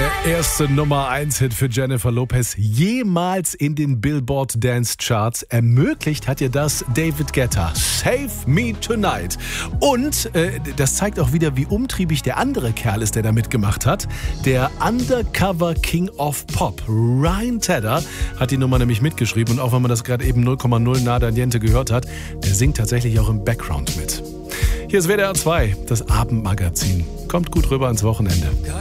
Der erste Nummer 1 Hit für Jennifer Lopez jemals in den Billboard Dance Charts. Ermöglicht hat ihr das David Guetta. Save Me Tonight. Und das zeigt auch wieder, wie umtriebig der andere Kerl ist, der da mitgemacht hat. Der Undercover King of Pop, Ryan Tedder, hat die Nummer nämlich mitgeschrieben. Und auch wenn man das gerade eben 0,0 Nada Niente gehört hat, der singt tatsächlich auch im Background mit. Hier ist WDR 2, das Abendmagazin. Kommt gut rüber ins Wochenende.